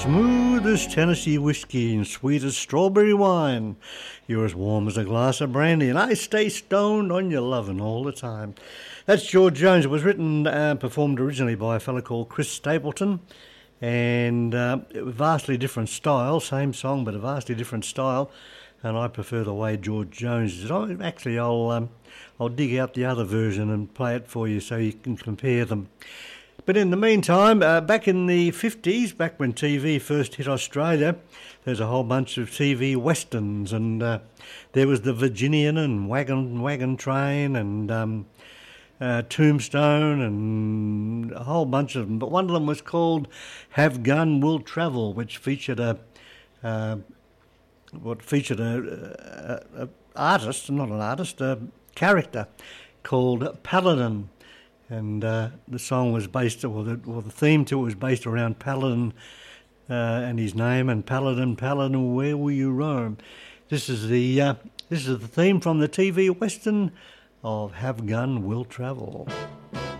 Smooth as Tennessee whiskey and sweet as strawberry wine. You're as warm as a glass of brandy, and I stay stoned on your lovin' all the time. That's George Jones. It was written and performed originally by a fellow called Chris Stapleton, and it was vastly different style, same song but a vastly different style, and I prefer the way George Jones is. I'll dig out the other version and play it for you so you can compare them. But in the meantime, back in the 50s, back when TV first hit Australia, there's a whole bunch of TV westerns, and there was the Virginian and Wagon Train and Tombstone and a whole bunch of them. But one of them was called Have Gun Will Travel, which featured a character called Paladin. And the song was based, the theme to it was based around Paladin and his name, and Paladin, Paladin, where will you roam? This is the theme from the TV Western of Have Gun Will Travel.